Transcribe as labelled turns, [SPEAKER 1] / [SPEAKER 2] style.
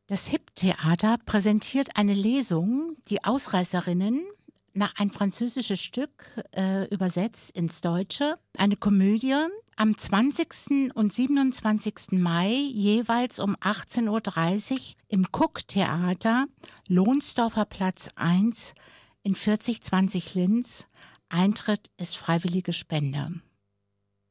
[SPEAKER 1] Das HIP-Theater präsentiert eine Lesung, die Ausreißerinnen, nach ein französisches Stück, übersetzt ins Deutsche, eine Komödie, am 20. und 27. Mai jeweils um 18:30 Uhr im Cook-Theater, Lohnsdorfer Platz 1 in 4020 Linz. Eintritt ist freiwillige Spende.